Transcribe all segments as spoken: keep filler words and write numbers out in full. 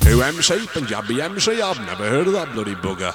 Who M C? Punjabi M C? I've never heard of that bloody bugger.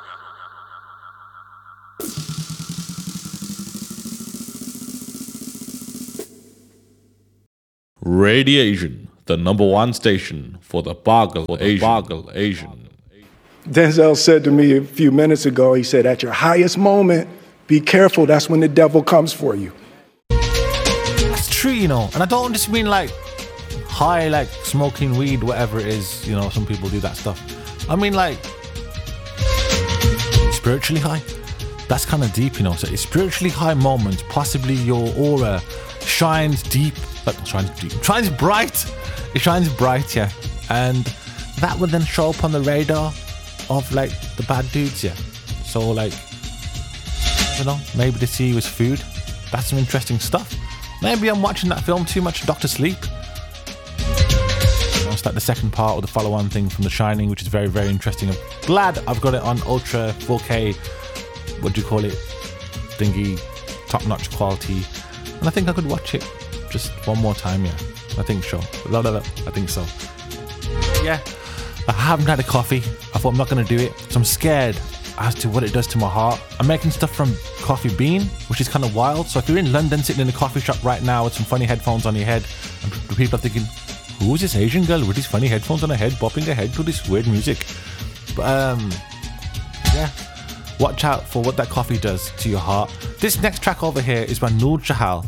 Radiation, the number one station for the Bagal Asian. Bagal Asian. Denzel said to me a few minutes ago, he said, at your highest moment, be careful, that's when the devil comes for you. That's true, you know, and I don't just mean like high, like smoking weed, whatever it is, you know, some people do that stuff. I mean like spiritually high. That's kind of deep, you know, so it's spiritually high moments, possibly your aura shines deep, but shines deep, shines bright, it shines bright, yeah, and that would then show up on the radar of like the bad dudes, yeah. So like, I don't know, maybe they see you as food. That's some interesting stuff. Maybe I'm watching that film too much, Doctor Sleep. You know, it's like the second part or the follow-on thing from The Shining, which is very, very interesting. I'm glad I've got it on Ultra four K, what do you call it, thingy, top-notch quality. And I think I could watch it just one more time, yeah. I think so. I think so. Yeah. I haven't had a coffee. I thought I'm not going to do it. So I'm scared as to what it does to my heart. I'm making stuff from coffee bean, which is kind of wild. So if you're in London sitting in a coffee shop right now with some funny headphones on your head, and people are thinking, who is this Asian girl with these funny headphones on her head, bopping her head to this weird music? But um, yeah, watch out for what that coffee does to your heart. This next track over here is by Noor Chahal.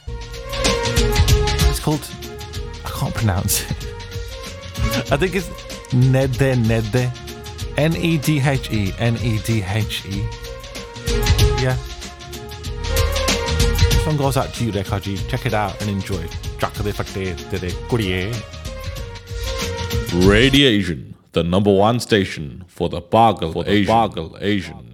It's called, I can't pronounce it. I think it's Nedde Nedde. N E D H E. N E D H E. Yeah. This one goes out to you there, Kaji. Check it out and enjoy. Radiation, the number one station for the Bagal Asian. Bagal Asian.